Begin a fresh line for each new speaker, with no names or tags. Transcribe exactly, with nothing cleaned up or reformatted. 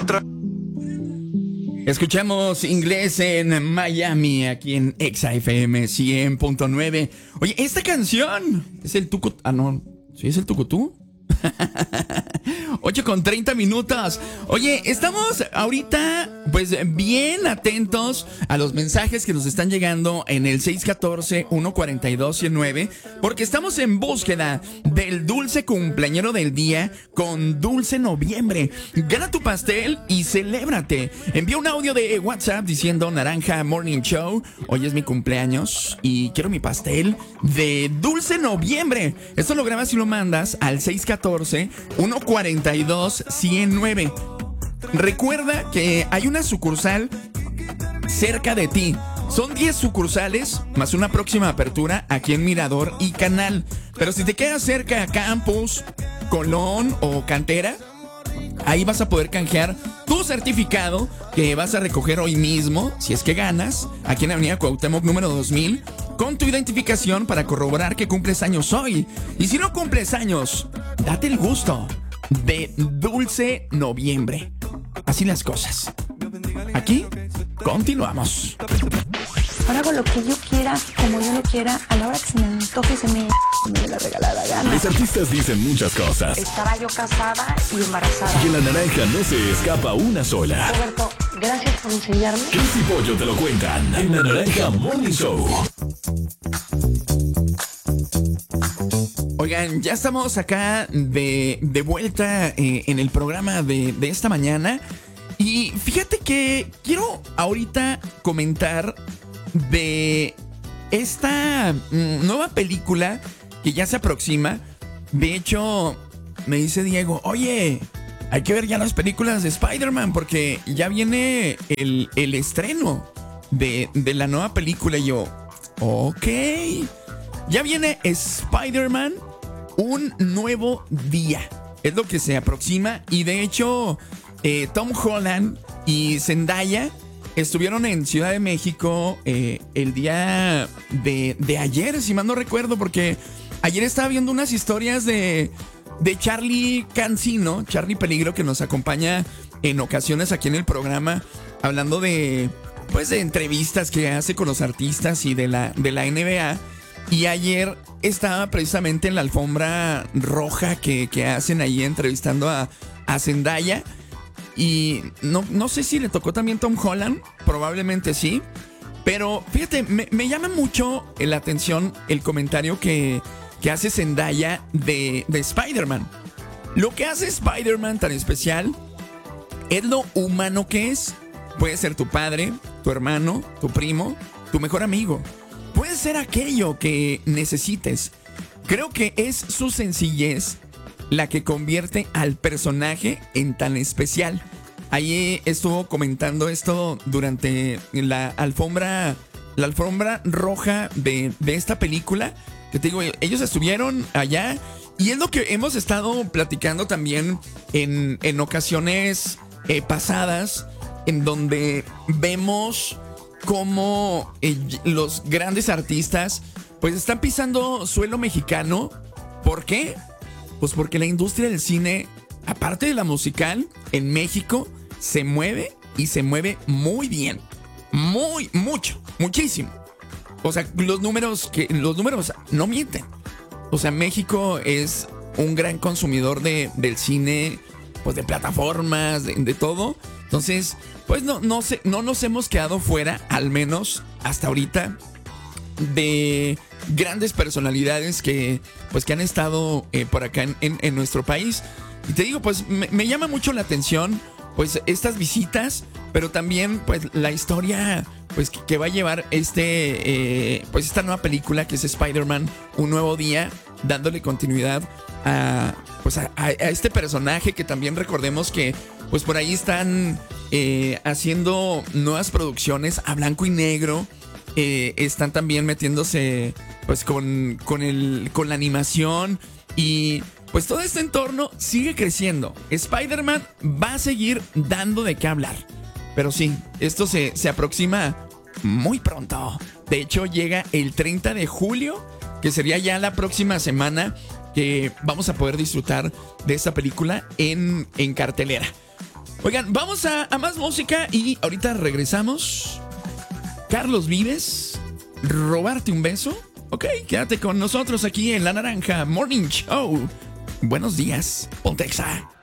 otra.
Escuchamos Inglés en Miami, aquí en Exa F M cien punto nueve. Oye, esta canción es el tucu... Ah, no, ¿sí es el tucutú? ocho con treinta minutos. Oye, estamos ahorita pues bien atentos a los mensajes que nos están llegando en el seis uno cuatro, uno cuatro dos, uno nueve, porque estamos en búsqueda del dulce cumpleañero del día con Dulce Noviembre. Gana tu pastel y celébrate. Envía un audio de WhatsApp diciendo Naranja Morning Show, hoy es mi cumpleaños y quiero mi pastel de Dulce Noviembre. Esto lo grabas y lo mandas al seis uno cuatro, uno cuatro dos, uno nueve. Recuerda que hay una sucursal cerca de ti. Son diez sucursales más una próxima apertura aquí en Mirador y Canal. Pero si te quedas cerca a Campus, Colón o Cantera, ahí vas a poder canjear tu certificado que vas a recoger hoy mismo, si es que ganas, aquí en Avenida Cuauhtémoc número dos mil, con tu identificación para corroborar que cumples años hoy. Y si no cumples años, date el gusto de Dulce Noviembre. Así las cosas. Aquí continuamos.
Ahora hago lo que yo quiera, como yo lo quiera, a la hora que se me antoje, se me, me dé la regalada gana.
Los artistas dicen muchas cosas.
Estará yo casada y embarazada.
Y en la naranja no se escapa una sola.
Roberto, gracias por enseñarme.
Cris y Pollo te lo cuentan en la Naranja Morning Show.
Oigan, ya estamos acá de, de vuelta eh, en el programa de, de esta mañana. Y fíjate que quiero ahorita comentar de esta mm, nueva película que ya se aproxima. De hecho, me dice Diego, oye, hay que ver ya las películas de Spider-Man porque ya viene el, el estreno de, de la nueva película. Y yo, ok, ya viene Spider-Man, un nuevo día. Es lo que se aproxima. Y de hecho, eh, Tom Holland y Zendaya estuvieron en Ciudad de México eh, el día de, de ayer, si mal no recuerdo, porque ayer estaba viendo unas historias de, de Charlie Cancino, Charlie Peligro, que nos acompaña en ocasiones aquí en el programa, hablando de, pues, de entrevistas que hace con los artistas y de la, de la N B A. Y ayer estaba precisamente en la alfombra roja que, que hacen ahí entrevistando a, a Zendaya. Y no, no sé si le tocó también Tom Holland, probablemente sí. Pero fíjate, me, me llama mucho la atención el comentario que, que hace Zendaya de, de Spider-Man. Lo que hace Spider-Man tan especial es lo humano que es. Puede ser tu padre, tu hermano, tu primo, tu mejor amigo. Puede ser aquello que necesites. Creo que es su sencillez la que convierte al personaje en tan especial. Ahí estuvo comentando esto durante la alfombra, la alfombra roja de, de esta película. Que te digo, ellos estuvieron allá y es lo que hemos estado platicando también en, en ocasiones eh, pasadas, en donde vemos cómo eh, los grandes artistas pues están pisando suelo mexicano. ¿Por qué? Pues porque la industria del cine, aparte de la musical, en México se mueve y se mueve muy bien. Muy, mucho, muchísimo. O sea, los números, que, los números no mienten. O sea, México es un gran consumidor de, del cine, pues de plataformas, de, de todo. Entonces, pues no, no, sé, no nos hemos quedado fuera, al menos hasta ahorita, de grandes personalidades que pues que han estado eh, por acá en, en, en nuestro país. Y te digo, pues me, me llama mucho la atención pues estas visitas, pero también pues la historia pues que, que va a llevar este eh, pues esta nueva película que es Spider-Man, un nuevo día, dándole continuidad a pues a, a, a este personaje que también recordemos que pues por ahí están eh, haciendo nuevas producciones a blanco y negro. Eh, están también metiéndose pues con, con, el, con la animación y pues todo este entorno sigue creciendo. Spider-Man va a seguir dando de qué hablar. Pero sí, esto se, se aproxima muy pronto. De hecho llega el treinta de julio, que sería ya la próxima semana que vamos a poder disfrutar de esta película en, en cartelera. Oigan, vamos a, a más música y ahorita regresamos. Carlos Vives, robarte un beso. Ok, quédate con nosotros aquí en La Naranja Morning Show. Buenos días, Pontexa.